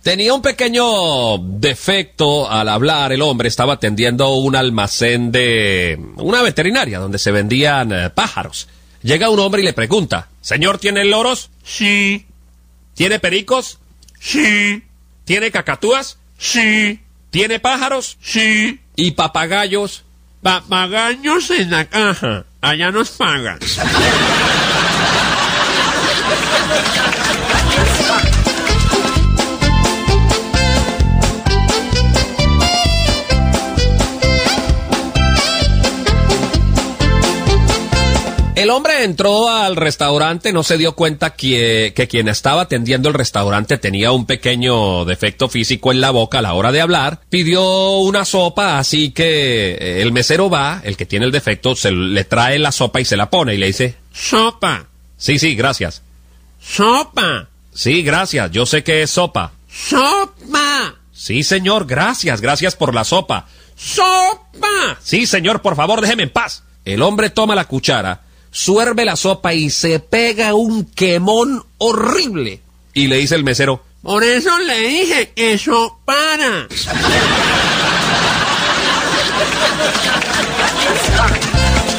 Tenía un pequeño defecto al hablar. El hombre estaba atendiendo un almacén de una veterinaria donde se vendían pájaros. Llega un hombre y le pregunta, ¿señor, tiene loros? Sí. ¿Tiene pericos? Sí. ¿Tiene cacatúas? Sí. ¿Tiene pájaros? Sí. ¿Y papagayos? Papagayos en la caja. Allá nos pagan. El hombre entró al restaurante, no se dio cuenta que quien estaba atendiendo el restaurante tenía un pequeño defecto físico en la boca a la hora de hablar. Pidió una sopa, así que el mesero va, el que tiene el defecto, le trae la sopa y se la pone y le dice, Sopa. sí, gracias. Sopa. Sí, gracias, yo sé que es sopa. Sopa. Sí, señor, gracias por la sopa. Sopa. Sí, señor, por favor, déjeme en paz. El hombre toma la cuchara, suerve la sopa y se pega un quemón horrible. Y le dice el mesero, por eso le dije que sopara.